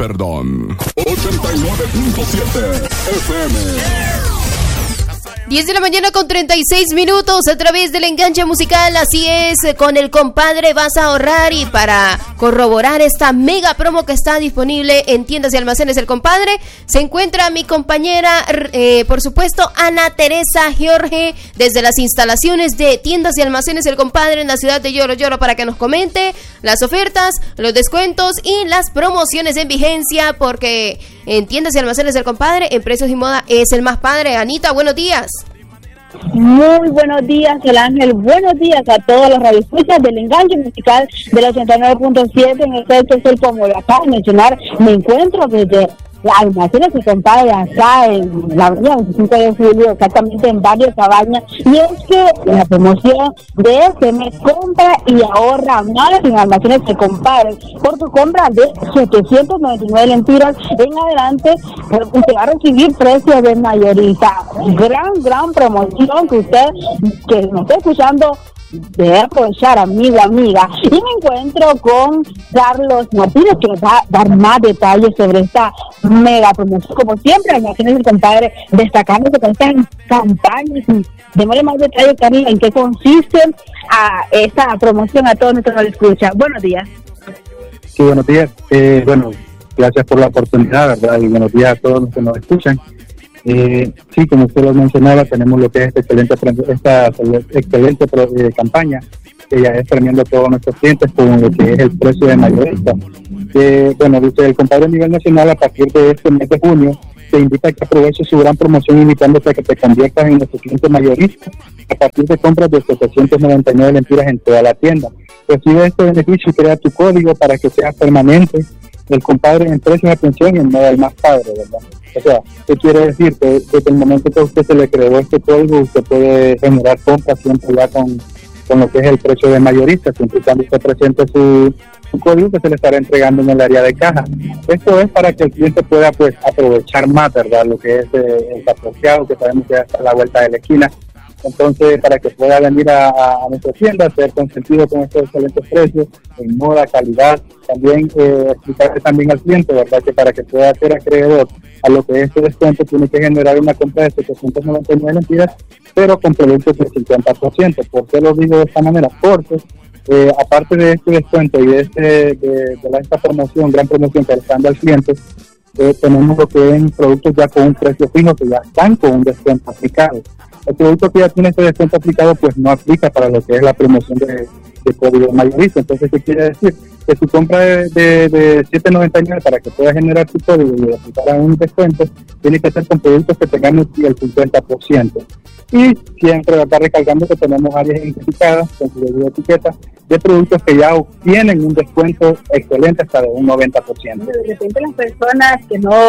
Verdón. 89.7 FM. 10 de la mañana con 36 minutos a través del enganche musical. Así es, con el compadre vas a ahorrar. Y para corroborar esta mega promo que está disponible en tiendas y almacenes El Compadre, se encuentra mi compañera, por supuesto, Ana Teresa Jorge, desde las instalaciones de tiendas y almacenes El Compadre en la ciudad de Yoro Yoro, para que nos comente las ofertas, los descuentos y las promociones en vigencia, porque en tiendas y almacenes El Compadre, en precios y moda, es el más padre. Anita, buenos días. Muy buenos días, El Ángel. Buenos días a todos los radioescuchas del enganche musical del 89.7. En efecto, soy, como lo acabo de mencionar, me encuentro desde almacenes El Compadre acá en la avenida 25 de julio, exactamente en Barrio Cabaña. Y es que la promoción de este mes, compra y ahorra más en almacenes El Compadre. Por tu compra de 799 lempiras en adelante, te va a recibir precio de mayorista. Gran promoción que usted que nos está escuchando debe aprovechar, amigo, amiga. Y me encuentro con Carlos Martínez, que nos va a dar más detalles sobre esta mega promoción. Como siempre, almacenes El Compadre, destacándose con estas campañas. Démosle más detalles, Carlos, en qué consiste a esta promoción a todos nuestros radioescuchas. Buenos días. Sí, buenos días. Bueno, gracias por la oportunidad, ¿verdad? Y buenos días a todos los que nos escuchan. Sí, como usted lo mencionaba, tenemos lo que es esta excelente campaña, que ya es premiando a todos nuestros clientes con lo que es el precio de mayorista. Bueno, dice El Compadre a nivel nacional, a partir de este mes de junio, te invita a que aproveches su gran promoción, invitándote a que te conviertas en nuestro cliente mayorista a partir de compras de 799 lempiras en toda la tienda. Recibe este beneficio y crea tu código para que sea permanente. El Compadre en precios, atención, y en modo el más padre, ¿verdad? O sea, ¿qué quiere decir? Que desde el momento que a usted se le creó este código, usted puede generar compras siempre ya con lo que es el precio de mayorista, siempre y cuando usted presente su código, que se le estará entregando en el área de caja. Esto es para que el cliente pueda, pues, aprovechar más, ¿verdad? Lo que es el asociado, que sabemos que está a la vuelta de la esquina. Entonces, para que pueda venir a nuestra tienda, ser consentido con estos excelentes precios, en moda, calidad, también explicarle también al cliente, ¿verdad? Que para que pueda ser acreedor a lo que es este descuento, tiene que generar una compra de 799 lempiras, pero con productos del 50%. ¿Por qué lo digo de esta manera? Porque aparte de este descuento y de esta promoción, gran promoción que le está dando al cliente, tenemos lo que es productos ya con un precio fijo, que ya están con un descuento aplicado. El producto que ya tiene este descuento aplicado, pues no aplica para lo que es la promoción de código mayorista. Entonces, ¿qué quiere decir? Que tu compra de 7.99 para que pueda generar tu código y aplicar a un descuento, tiene que ser con productos que tengan el 50%. Y siempre va a estar recalcando que tenemos áreas identificadas con su debida etiqueta de productos que ya obtienen un descuento excelente hasta de un 90%. De repente las personas que no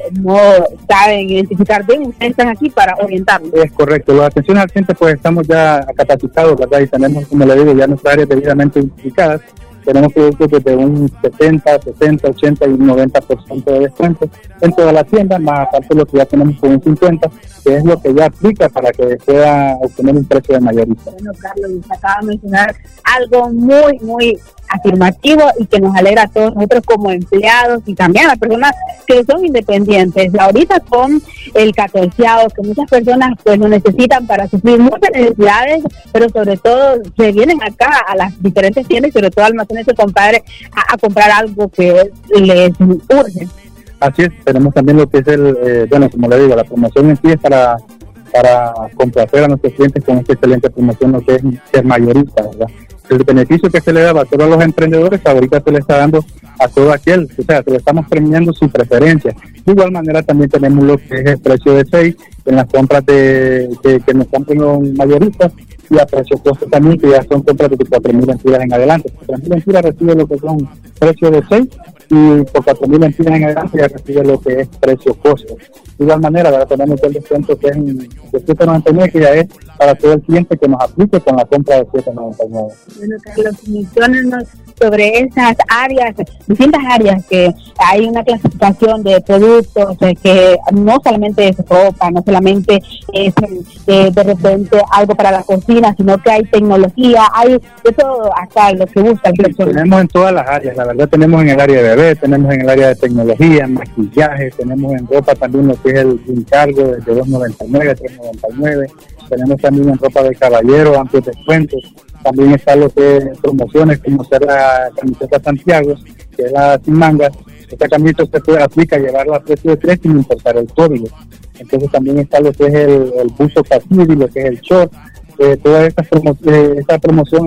saben identificar bien, ustedes están aquí para orientarlos. Es correcto. La atención al cliente, pues estamos ya capacitados, ¿verdad? Y tenemos, como le digo, ya nuestras áreas debidamente identificadas. Tenemos productos desde un 70, 60, 80 y un 90% de descuento en toda la tienda, más aparte de lo que ya tenemos con un 50%, que es lo que ya aplica para que pueda obtener un precio de mayorista. Bueno, Carlos, acaba de mencionar algo muy afirmativo y que nos alegra a todos nosotros como empleados y también a las personas que son independientes. Ahorita con el 14º, que muchas personas pues lo necesitan para suplir muchas necesidades, pero sobre todo se vienen acá a las diferentes tiendas y sobre todo almacenes El Compadre a comprar algo que les urge. Así es, tenemos también lo que es bueno, como le digo, la promoción en sí es para complacer a nuestros clientes con esta excelente promoción, lo que es ser mayorista, ¿verdad? El beneficio que se le daba a todos los emprendedores, ahorita se le está dando a todo aquel, o sea, se le estamos premiando su preferencia. De igual manera también tenemos lo que es el precio de 6 en las compras que nos compran los mayoristas, y a precio costo también, que ya son compras de 4.000 lempiras en adelante. Por 4.000 lempiras recibe lo que son precios de 6, y por 4.000 lempiras en adelante ya recibe lo que es precio costo. De igual manera, ahora tenemos el descuento que es de 7.99, que ya es para todo el cliente que nos aplique con la compra de $7.99. Bueno, Carlos, menciónanos sobre esas áreas, distintas áreas que hay una clasificación de productos que no solamente es ropa, no solamente es de repente algo para la cocina, sino que hay tecnología, hay de todo hasta lo que busca el cliente. Tenemos en todas las áreas, la verdad tenemos en el área de bebé, tenemos en el área de tecnología, maquillaje, tenemos en ropa también lo que es el encargo desde $2.99, $3.99, tenemos también en ropa de caballero, amplios descuentos. También está lo que es promociones, como ser la camiseta Santiago, que es la sin mangas. Esta camiseta usted puede aplicar, llevarla a precio de 3 sin importar el código. Entonces también está lo que es el buzo casual, lo que es el short. Toda esta promoción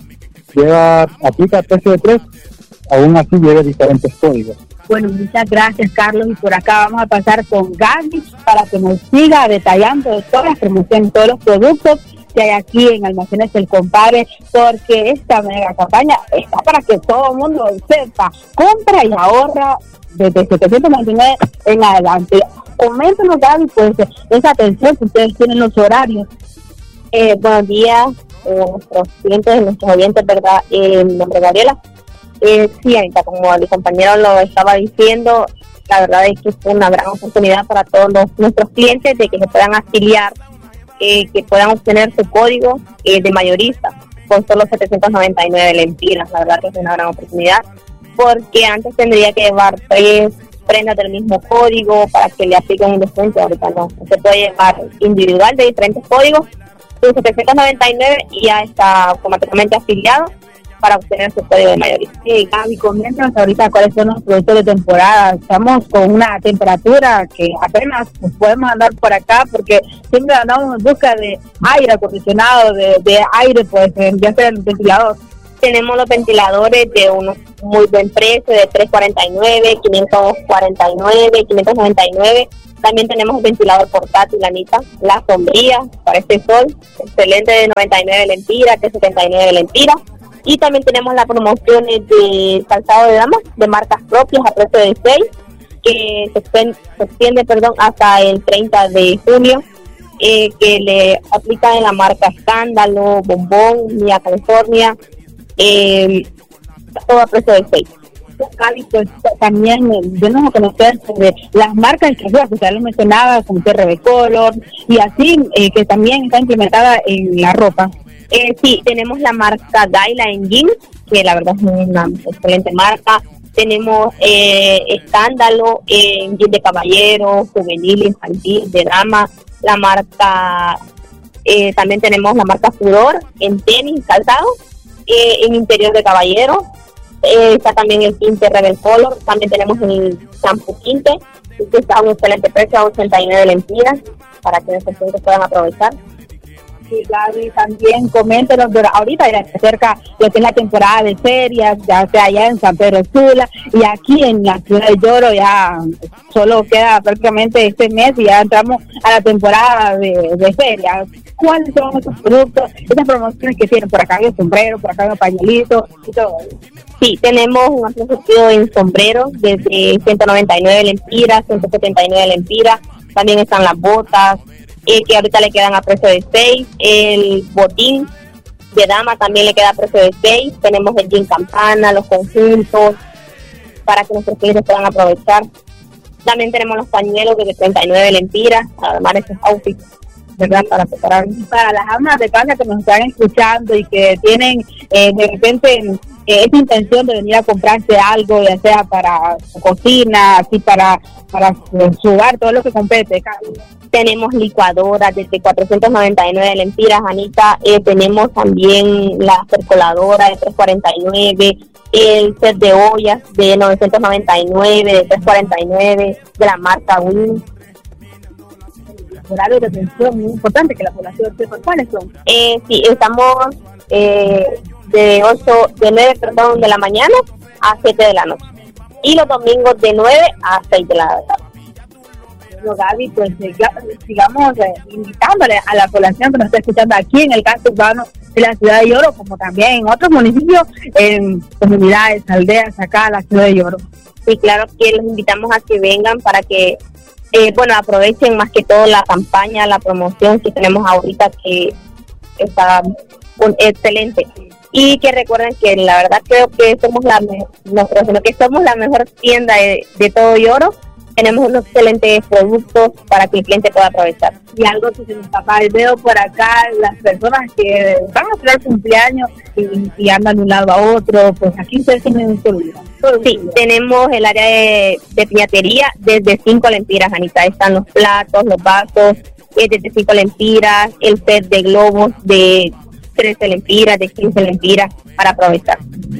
aplica a precio de 3, aún así lleva diferentes códigos. Bueno, muchas gracias, Carlos, y por acá vamos a pasar con Gaby para que nos siga detallando todas las promociones, todos los productos que hay aquí en Almacenes El Compadre, porque esta mega campaña está para que todo el mundo sepa, compra y ahorra desde $799 en adelante. Coméntanos, Gaby, pues esa atención que ustedes tienen los horarios. Buenos días, nuestros clientes, nuestros oyentes, ¿verdad? Mi nombre es Gabriela. Sí, ahorita como el compañero lo estaba diciendo, la verdad es que fue una gran oportunidad para todos nuestros clientes de que se puedan afiliar, que puedan obtener su código de mayorista con solo 799 lempiras. La verdad que es una gran oportunidad, porque antes tendría que llevar 3 prendas del mismo código para que le apliquen un descuento. Ahorita no, se puede llevar individual de diferentes códigos de 799 y ya está automáticamente afiliado para obtener su código de mayorista. Gaby, coméntanos ahorita cuáles son los productos de temporada. Estamos con una temperatura que apenas nos podemos andar por acá, porque siempre andamos en busca de aire acondicionado, de aire, pues ya sea el ventilador. Tenemos los ventiladores de unos muy buen precio, de $349, $549, $599. También tenemos el ventilador portátil, Anita, la sombría para este sol, excelente, de 99 lempiras, de 79 lempiras. Y también tenemos las promociones de calzado de damas de marcas propias a precio de 6, que se extiende hasta el 30 de junio, que le aplican en la marca Escándalo, Bombón, Mía California, todo a precio de 6. Gaby, pues también denos a conocer sobre las marcas que usted lo mencionaba, como CRB Color, y así que también está implementada en la ropa. Sí, tenemos la marca Gaila en jeans, que la verdad es una excelente marca. Tenemos Escándalo en jeans de caballero, juvenil, infantil, de dama. La marca, también tenemos la marca Furor en tenis, calzado, en interior de caballero. Está también el tinte Rebel Color. También tenemos el shampoo tinte, que está a un excelente precio, a 89 lempiras, para que nuestros clientes puedan aprovechar. Sí, Gaby, también coméntenos, pero ahorita ya se acerca lo que es la temporada de ferias, ya sea allá en San Pedro Sula, y aquí en la ciudad de Lloro ya solo queda prácticamente este mes y ya entramos a la temporada de ferias. ¿Cuáles son esos productos, esas promociones que tienen? Por acá hay sombrero, por acá hay pañuelitos y todo. Sí, tenemos un amplio surtido en sombreros desde 199 lempiras, 179 lempiras. También están las botas, que ahorita le quedan a precio de 6. El botín de dama también le queda a precio de 6. Tenemos el jean campana, los conjuntos, para que nuestros clientes puedan aprovechar. También tenemos los pañuelos de 39 lempiras, además de esos outfits, ¿verdad? Para preparar. Para las amas de casa que nos están escuchando y que tienen de repente esa intención de venir a comprarse algo, ya sea para su cocina, así para su hogar, todo lo que compete. Tenemos licuadoras desde 499 lempiras, Anita. Tenemos también la percoladora de 349, el set de ollas de 999, de 349, de la marca Win. Horarios de atención muy importante que la población sepa cuáles son. Sí, estamos de 9 de la mañana a 7 de la noche, y los domingos de 9 a 6 de la tarde. Bueno, Gaby, pues sigamos invitándole a la población que nos está escuchando aquí en el casco urbano de la ciudad de Lloro, como también en otros municipios, en comunidades, aldeas acá en la ciudad de Lloro. Sí, claro que los invitamos a que vengan para que aprovechen más que todo la campaña, la promoción que tenemos ahorita, que está excelente. Y que recuerden que la verdad creo que somos la mejor tienda de todo y oro. Tenemos unos excelentes productos para que el cliente pueda aprovechar. Y algo que se nos escapa, veo por acá las personas que van a hacer cumpleaños y andan de un lado a otro, pues aquí ustedes tienen un solo lugar. Sí, tenemos el área de piñatería desde 5 lempiras, Anita. Están los platos, los vasos, desde 5 lempiras, el set de globos de 13 lempiras, de 15 lempiras para aprovechar.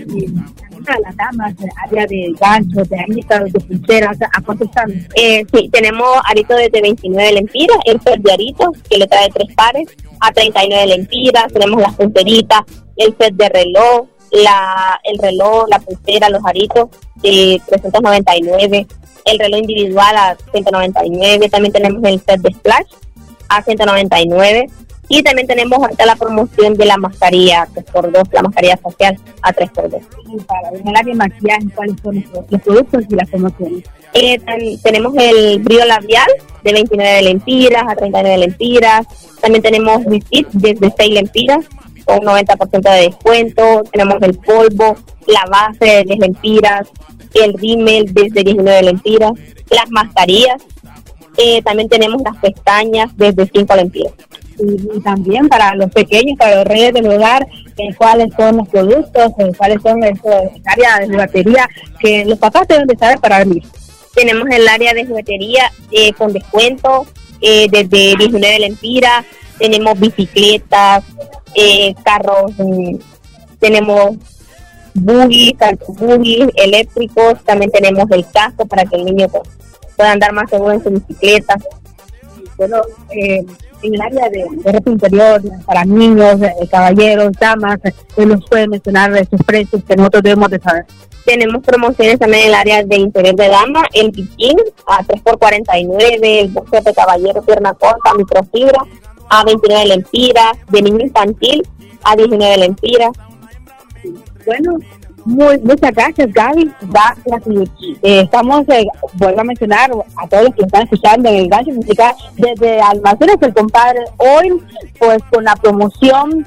Las damas, área de ganchos, de aritos, de pulseras, ¿a cuánto están? Sí, tenemos aritos desde 29 lempiras, el set de aritos que le trae 3 pares a 39 lempiras, tenemos las pulseritas, el set de reloj, el reloj, la pulsera, los aritos de 399, el reloj individual a 199, también tenemos el set de splash a 199. Y también tenemos ahorita la promoción de la mascarilla 3x2, la mascarilla facial a 3x2. Y para el área de maquillaje, ¿cuáles son los productos y las promociones? Tenemos el brillo labial de 29 lempiras a 39 lempiras. También tenemos Visit desde 6 lempiras con un 90% de descuento. Tenemos el polvo, la base de 10 lempiras, el rímel desde 19 lempiras, las mascarillas. También tenemos las pestañas desde 5 lempiras. Y también para los pequeños, para los reyes del hogar, cuáles son los productos, cuáles son el área de juguetería que los papás deben de saber para venir. Tenemos el área de juguetería con descuento desde 19 lempiras, tenemos bicicletas, carros, tenemos buggies eléctricos, también tenemos el casco para que el niño pueda andar más seguro en su bicicleta. Bueno, en el área de ropa interior para niños, caballeros, damas, nos pueden mencionar esos precios que nosotros debemos de saber. Tenemos promociones también en el área de interior de dama, el bikini a 3x49, el boxer de caballero pierna corta, microfibra a 29 lempiras, de niño infantil a 19 lempiras. Bueno, muchas gracias, Gaby. Estamos, vuelvo a mencionar a todos los que están escuchando en el gancho musical desde Almacenes El Compadre, hoy pues con la promoción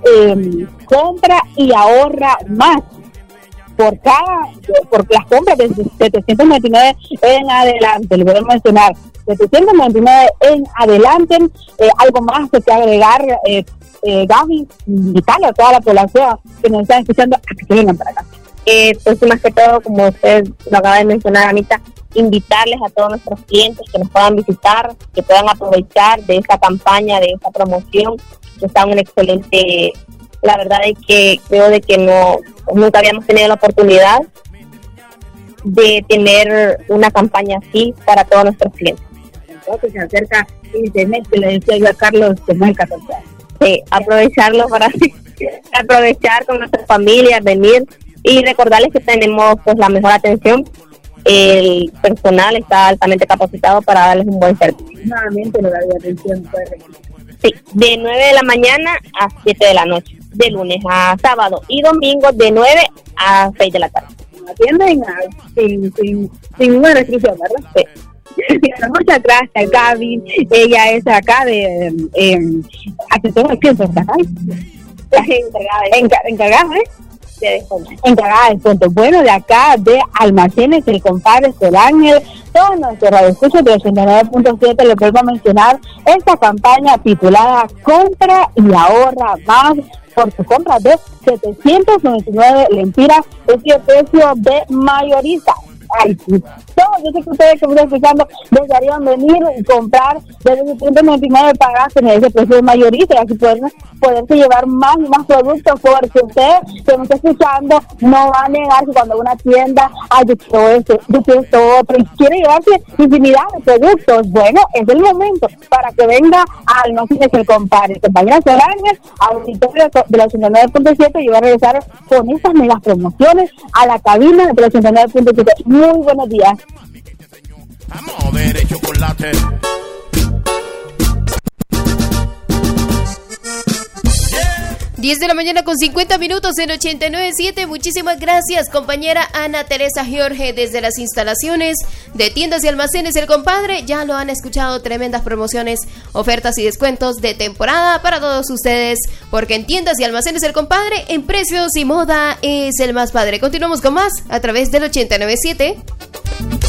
compra y ahorra más por las compras de 799 en adelante. Le voy a mencionar 799 en adelante. Algo más que agregar, Gaby, invitarle a toda la población que nos está escuchando a que se vengan para acá. Pues más que todo, como usted lo acaba de mencionar, Anita, invitarles a todos nuestros clientes que nos puedan visitar, que puedan aprovechar de esta campaña, de esta promoción, que está un excelente. La verdad es que creo de que nunca habíamos tenido la oportunidad de tener una campaña así para todos nuestros clientes. Entonces se acerca internet, que le decía yo a Carlos, como el 14. Sí, aprovecharlo para aprovechar con nuestras familias, venir y recordarles que tenemos pues la mejor atención. El personal está altamente capacitado para darles un buen servicio. Nuevamente, la atención puede requerir. Sí, de 9 de la mañana a 7 de la noche, de lunes a sábado y domingo de 9 a 6 de la tarde. Atienden sin ninguna restricción, ¿verdad? Sí. Muchas gracias, Gaby. Ella es acá de atención al cliente, ¿verdad? Encargada, encargada de descuento. Bueno, de acá de Almacenes El Compadre Sol Ángel, todos nuestros radioescuchas de 89.7 les vuelvo a mencionar esta campaña titulada Compra y ahorra más por su compra de 799 lempiras, es el precio de mayorista. Ay, sí. Yo sé que ustedes que me están escuchando desearían venir y comprar desde 799 pagas en ese precio de mayorista y así poderse llevar más y más productos, porque usted que me está escuchando no va a negar que cuando una tienda yo quiero esto otro y quiere llevarse infinidad de productos. Bueno, es el momento para que venga a Almacenes El Compadre. Compañera Sol Ángel, auditorio de la 89.7, y va a regresar con estas megas promociones a la cabina de la 89.7. Muy buenos días. Vamos a ver el chocolate. 10 de la mañana con 50 minutos en 89.7. Muchísimas gracias, compañera Ana Teresa Jorge, desde las instalaciones de Tiendas y Almacenes El Compadre. Ya lo han escuchado, tremendas promociones, ofertas y descuentos de temporada para todos ustedes, porque en Tiendas y Almacenes El Compadre, en precios y moda es el más padre. Continuamos con más a través del 89.7.